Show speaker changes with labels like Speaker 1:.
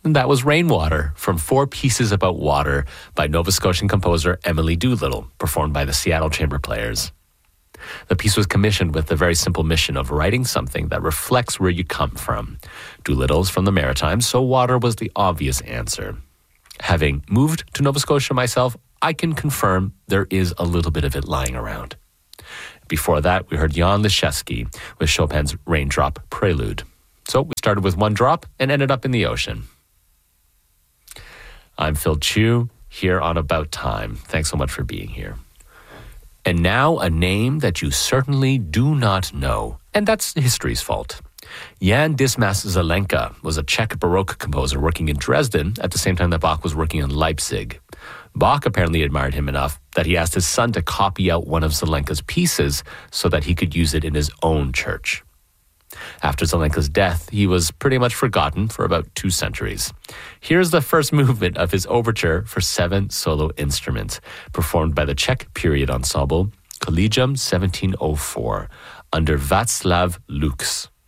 Speaker 1: And that was Rainwater from Four Pieces About Water by Nova Scotian composer Emily Doolittle, performed by the Seattle Chamber Players. The piece was commissioned with the very simple mission of writing something that reflects where you come from. Doolittle's from the Maritimes, so water was the obvious answer. Having moved to Nova Scotia myself, I can confirm there is a little bit of it lying around. Before that, we heard Jan Liszewski with Chopin's Raindrop Prelude. So we started with one drop and ended up in the ocean. I'm Phil Chu, here on About Time. Thanks so much for being here. And now a name that you certainly do not know, and that's history's fault. Jan Dismas Zelenka was a Czech Baroque composer working in Dresden at the same time that Bach was working in Leipzig. Bach apparently admired him enough that he asked his son to copy out one of Zelenka's pieces so that he could use it in his own church. After Zelenka's death, he was pretty much forgotten for about 2 centuries. Here's the first movement of his overture for 7 solo instruments, performed by the Czech Period Ensemble, Collegium 1704, under Václav Lux.